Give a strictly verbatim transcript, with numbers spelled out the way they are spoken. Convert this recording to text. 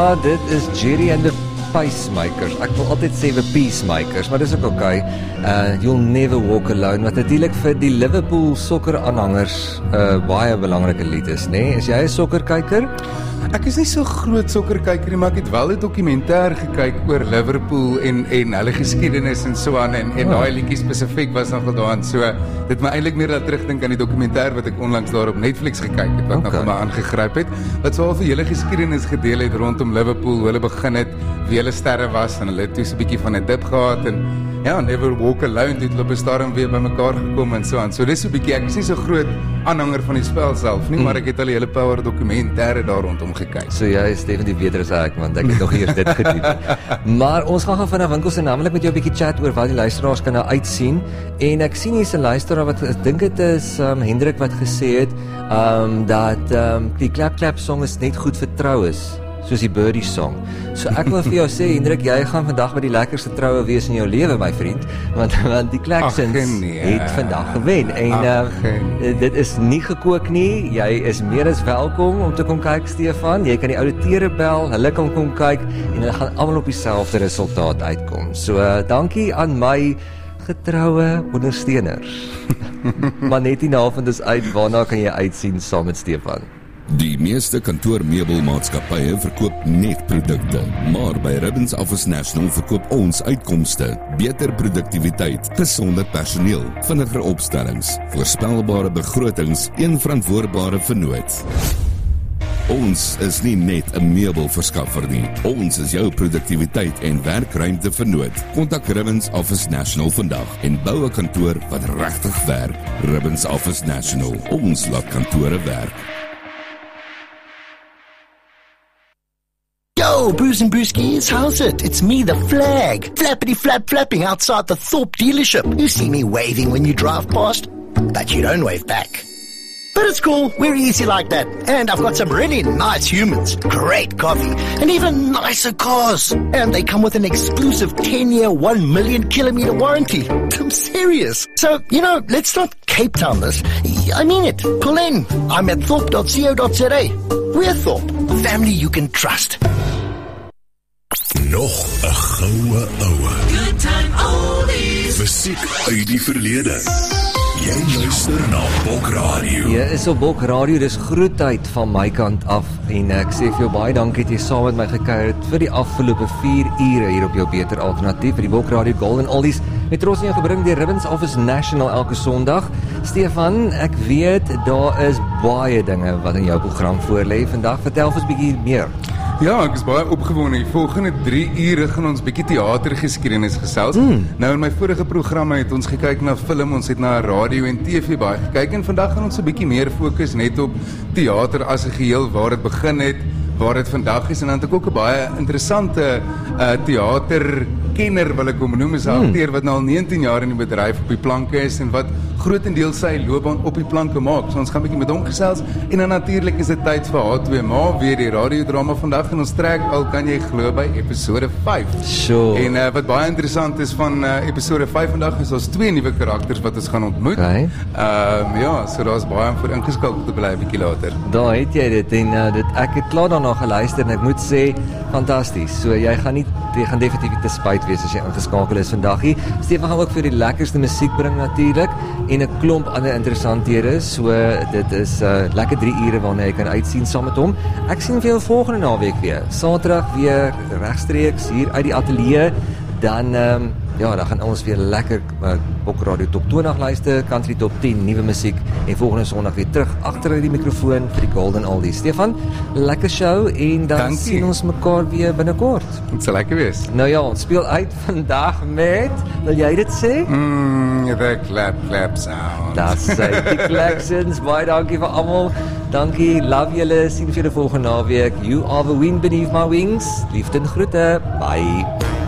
Ja, dit is Jerry and the Pacemakers. Ek wil altyd sê the Peacemakers, maar dis ook oké. Uh, You'll Never Walk Alone, wat natuurlik vir die Liverpool sokker aanhangers 'n uh, baie belangrike lied is, né? Nee? Is jy 'n sokkerkyker? Ek is nie so groot sokkerkyker nie, maar ek het wel 'n dokumentêr gekyk oor Liverpool en en hulle geskiedenis en so aan en en oh. daai liedjie spesifiek was nogal daarin. So dit my eintlik meer laat terugdink aan die dokumentêr wat ek onlangs daar op Netflix gekyk het, wat okay. nogal my aangegryp het. Wat sou al vir julle geskiedenis gedeel het rondom Liverpool, hoe hulle begin het, wie hulle sterre was en hulle het toe so 'n bietjie van 'n dip gehad en ja, Never Walk Alone, dit hulle bestaan weer bymekaar gekom en so aan. So dis so 'n bietjie, ek is nie so groot aanhanger van die spel self nie, mm. maar ek het al 'n hele paar dokumentêre daar rondom gekyk. So jy is definitief beter as ek, want ek het nog eers dit gedoen. Maar ons gaan gaan vinnig winkels en naamlik met jou 'n bietjie chat oor wat die luisteraars kan nou uitsien. En ek sien hier's 'n luisteraar wat ek dink dit is um, Hendrik wat gesê het um, dat um, die Clap Clap song is net goed vir troues, soos die Birdie song. So ek wil vir jou sê, Hendrik, jy gaan vandag by die lekkerste troue wees in jou lewe, my vriend, want, want die Klaxons nee. het vandag gewen, en Ach, uh, dit is nie gekook nie, jy is meer as welkom om te kom kyk, Stefan, jy kan die ouditeure bel, hulle kan kom kyk, en hulle gaan allemaal op dieselfde resultaat uitkom. So, uh, dankie aan my getroue ondersteuners. Maar net die avond is uit, waarna kan jy uitsien saam met Stefan? Die meeste kantoormeubelmaatskappye verkoop net produkte, maar by Ribbons Office National verkoop ons uitkomste, beter produktiwiteit, gesonder personeel, vinniger opstellings, voorspelbare begrotings, een verantwoordbare vernoot. Ons is nie net 'n meubelverskaffer nie, ons is jou produktiwiteit en werkruimte vernoot. Kontak Ribbons Office National vandag en bou 'n kantoor wat regtig werk. Ribbons Office National, ons laat kantore werk. Yo, Bruce and Brewskis, how's it? It's me, the Flag. Flappity flap flapping outside the Thorpe dealership. You see me waving when you drive past, but you don't wave back. But it's cool, we're easy like that. And I've got some really nice humans, great coffee, and even nicer cars. And they come with an exclusive ten-year, one million kilometer warranty. I'm serious. So, you know, let's not Cape Town this. I mean it. Pull in. I'm at thorpe dot co dot za. We're Thorpe, a family you can trust. Nog 'n goue oue. Good time oldies. Musiek uit die verlede. Jy luister na Bok Radio. Jy is op Bok Radio, dis groetheid van my kant af. En ek sê vir jou baie dankie dat jy saam met my gekuier het vir die afgelope vier ure hier op jou beter alternatief vir die Bok Radio Golden Oldies. Met trots in jou gebring deur Ribbons Office National elke Sondag. Stefan, ek weet daar is baie dinge wat in jou program voorlê vandag. Vertel ons 'n bietjie meer. Ja, ek is baie opgewonde. Die volgende drie ure gaan ons bietjie teatergeskiedenis gesels. Mm. Nou in my vorige programme het ons gekyk na film, ons het na radio en T V baie gekyk en vandag gaan ons 'n bietjie meer fokus net op teater as 'n geheel, waar dit begin het, waar dit vandag is en dan het ek ook 'n baie interessante uh, teaterkenner wil ek hom noem, is 'n mm. akteur wat nou al negentien jaar in die bedryf op die planke is en wat grootendeels sy loopbaan op die planke maak. So ons gaan 'n bietjie met hom gesels en dan natuurlik is dit tyd vir H twee Ma, weer die radiodrama vandag en ons trek al kan jy glo by episode vyf. Sure. En uh, wat baie interessant is van uh, episode vyf vandag is ons twee nuwe karakters wat ons gaan ontmoet. Okay. Ehm um, ja, so daar's baie om vir ingeskakel te bly 'n bietjie later. Daar het jy dit en uh, dit ek het klaar daarna geluister en ek moet sê fantasties. So jy gaan nie jy gaan definitief te spyt wees as jy ingeskakel is vandag hier. Stefan gaan ook vir die lekkerste musiek bring natuurlik en 'n klomp ander interessanthede. So dit is uh, lekker drie ure waarna jy kan uitsien saam met hom. Ek sien vir jou volgende naweek weer. Saterdag weer regstreeks hier uit die ateljee. Dan um, ja, dan gaan ons weer lekker uh, Bok Radio Top twintig luister, Country Top tien, nuwe musiek en volgende Sondag weer terug agter die mikrofoon vir die Golden Oldies. Stefan, lekker show en dan Dankie. Sien ons mekaar weer binnekort. Dit sal lekker wees. Nou ja, ons speel uit vandag met, wil jy dit sê? Mm, the clap clap sound. Das sê die Klaxons, baie dankie vir almal. Dankie, love julle, sien vir die volgende naweek. You are the wind beneath my wings. Liefde en groete. Bye.